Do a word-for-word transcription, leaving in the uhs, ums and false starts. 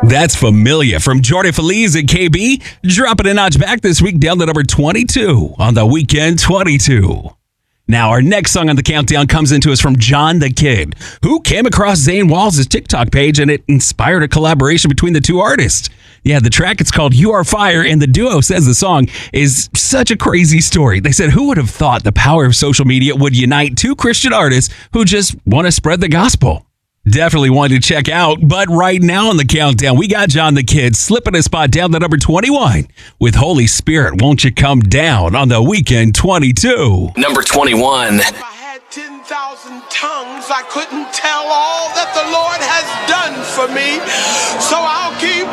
That's Familia from Jordan Feliz and K B. Dropping a notch back this week down to number twenty-two on the Weekend twenty-two. Now, our next song on the countdown comes into us from John the Kid, who came across Zane Walls' TikTok page, and it inspired a collaboration between the two artists. Yeah, the track, it's called You Are Fire, and the duo says the song is such a crazy story. They said, who would have thought the power of social media would unite two Christian artists who just want to spread the gospel? Definitely one to check out, but right now on the countdown, we got John the Kid slipping a spot down to number twenty-one with Holy Spirit, Won't You Come Down on the Weekend twenty-two. Number twenty-one. If I had ten thousand tongues, I couldn't tell all that the Lord has done for me. So I'll keep